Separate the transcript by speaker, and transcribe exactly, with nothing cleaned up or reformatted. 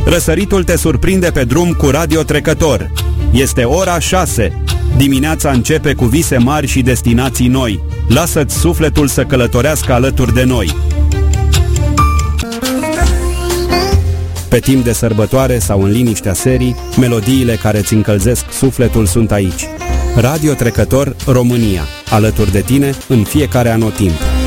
Speaker 1: Răsăritul te surprinde pe drum cu Radio Trecător. Este ora șase. Dimineața începe cu vise mari și destinații noi. Lasă-ți sufletul să călătorească alături de noi. Pe timp de sărbătoare sau în liniștea serii, melodiile care îți încălzesc sufletul sunt aici. Radio Trecător România, alături de tine în fiecare anotimp.